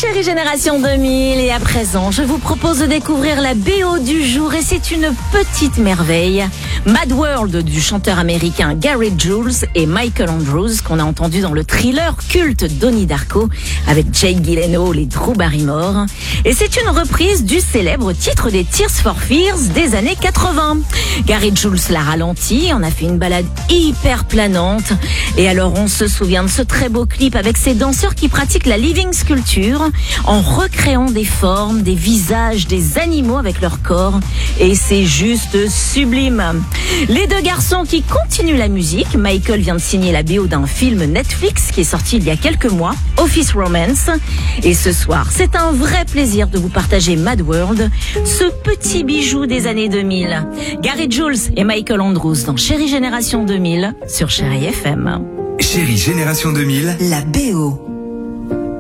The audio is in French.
Chérie Génération 2000 et à présent, je vous propose de découvrir la BO du jour et c'est une petite merveille. Mad World du chanteur américain Gary Jules et Michael Andrews qu'on a entendu dans le thriller culte Donnie Darko avec Jake Gyllenhaal et Drew Barrymore. Et c'est une reprise du célèbre titre des Tears for Fears des années 80. Gary Jules l'a ralenti, on a fait une balade hyper planante et alors on se souvient de ce très beau clip avec ces danseurs qui pratiquent la living sculpture en recréant des formes, des visages, des animaux avec leur corps et c'est juste sublime. Les deux garçons qui continuent la musique, Michael vient de signer la BO d'un film Netflix qui est sorti il y a quelques mois, Office Romance, et ce soir c'est un vrai plaisir de vous partager Mad World, ce petit bijou des années 2000. Gary Jules et Michael Andrews dans Chérie Génération 2000 sur Chérie FM. Chérie Génération 2000, la BO.